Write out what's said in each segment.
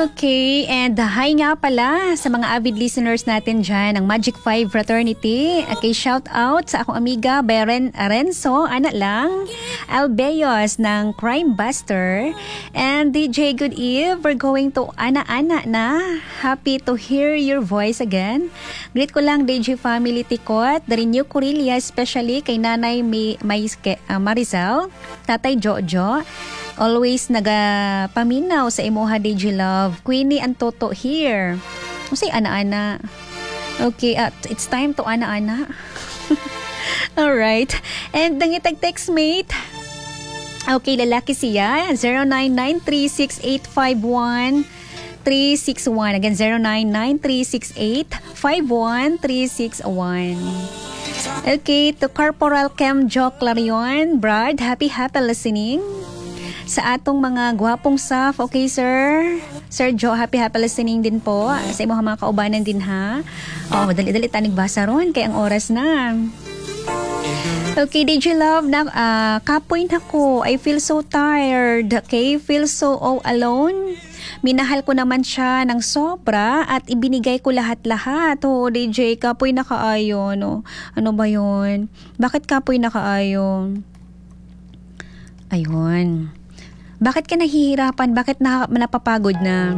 Okay, and hi nga pala sa mga avid listeners natin dyan ng Magic 5 Fraternity. Okay, shout out sa akong amiga Beren Renzo, anak lang, Albeos ng Crime Buster, and DJ Good Eve. We're going to ana-ana na. Happy to hear your voice again. Greet ko lang DJ Family Tikot, dari New Corelia, especially kay Nanay Marizal, Tatay Jojo. Always nagapaminaw sa imuha DJ Love. Queenie and Toto here. O say ana-ana. Okay, it's time to ana-ana. Alright. And nangitag text mate. Okay, lalaki siya. 09936851-361. Again, 09936851-361. Okay, to Corporal Cam Jo Clarion. Brad, happy listening. Sa atong mga gwapong staff, okay sir? Sir Joe, happy listening din po. Sa imong mga kaubanan din ha. Oh, dali-dali tanig basa ron kay ang oras na. Okay, DJ Love, kapoy na ko. I feel so tired. Okay, feel so all alone. Minahal ko naman siya ng sobra at ibinigay ko lahat-lahat. Oh, DJ, kapoy na kaayo. No? Ano ba yun? Bakit kapoy na kaayo? Ayun. Bakit ka nahihirapan? Bakit napapagod na?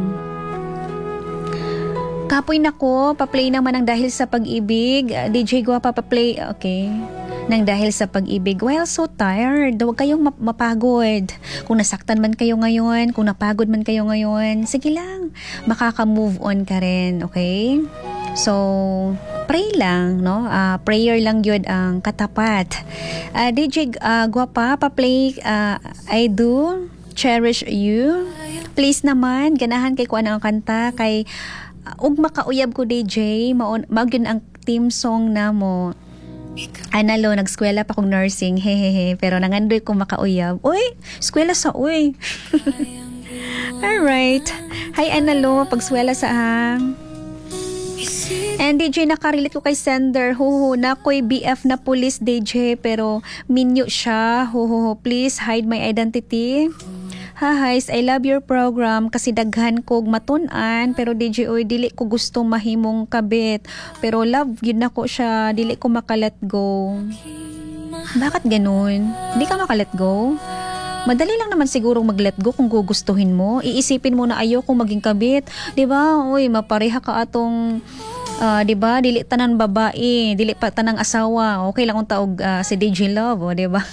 Kapoy na ko, pa-play naman ng dahil sa pag-ibig. DJ Gua pa-play, okay. Nang dahil sa pag-ibig. Well, so tired. Huwag kayong mapagod. Kung nasaktan man kayo ngayon, kung napagod man kayo ngayon, sige lang. Makaka-move on ka rin, okay? So, pray lang, no? Prayer lang yun ang katapat. DJ Gua pa-play, I do cherish you. Please naman, ganahan kay kuan ang kanta kay ug makauyab ko DJ, maugyon ang team song namo. Analo, nag-eskwela pa kong nursing, hehehe, pero nangandoy ko makauyab. Uy, eskwela sa uy. Alright. Hi Analo, pagswela sa hang. And DJ, nakarelate ko kay sender. Na ko'y BF na police DJ, pero minyo siya. Please hide my identity. Guys, I love your program kasi daghan kog matun-an, pero DJ oy dili ko gusto mahimong kabit, pero love yun ako siya, dili ko makalet go. Bakit ganun? Di ka makalet go? Madali lang naman siguro mag-let go kung gugustuhin mo. Iisipin mo na ayaw kong maging kabit, 'di ba? Oy, mapareha ka atong 'di ba? Dili tanan babae, dili pa tanang asawa. Okay lang taog si DJ Love, 'di ba?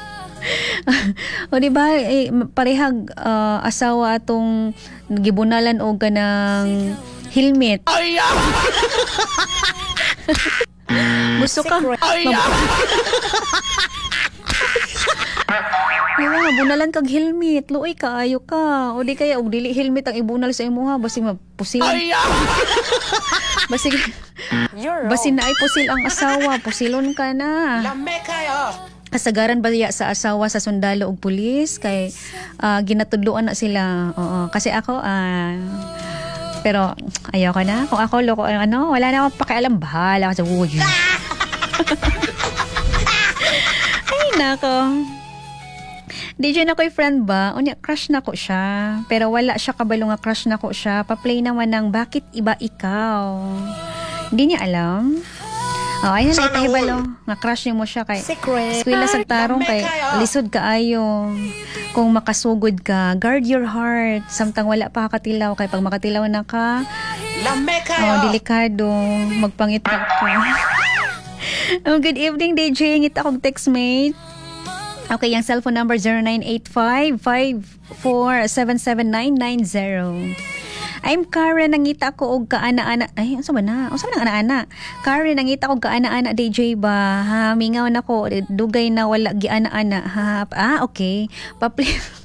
O diba parehag asawa atong gibunalan og kanang helmet. Gusto ka bunalan kag helmet, luoy kaayo ka. O di kaya og dili helmet ang ibunal sa imuha, basig mapusil. Basig na ay pusil ang asawa, pusilon ka na. Kasagaran ba sa asawa sa sundalo o pulis kay ginatudloan na sila. Oo, kasi ako pero ayaw ko na. Kung ako loko wala na akong pakialam, bahala ka sa uy. Ay nako. DJ na ko'y friend ba? Unya crush na ko siya. Pero wala siya kabalo nga crush na ko siya. Pa-play naman ng bakit iba ikaw. Hindi niya alam. Oh, ayun na itahibalo. Nga crush niyo mo siya kay eskwela sa tarong kay lisod ka ayo. Kung makasugod ka, guard your heart. Samtang wala pa katilaw kay pag makatilaw na ka, delikado. Magpangit ka. Good evening DJ. Ngita akong textmate. Okay, yung cellphone number 0985-5477990. I'm Karen, nangita ko og kaana-ana. Ay, asa ba na? Asa ba nang ana-ana? Karen, nangita ko kaana-ana DJ ba? Ha, mingaw na ko. Dugay na wala gi ana-ana. Ha, okay. Pa-play.